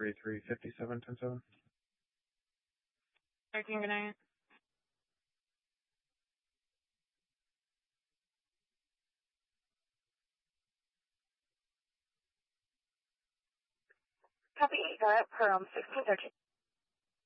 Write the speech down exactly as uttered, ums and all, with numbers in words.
three three five seven one seven. thirteen, good night. Copy eight, got it from sixteen thirteen.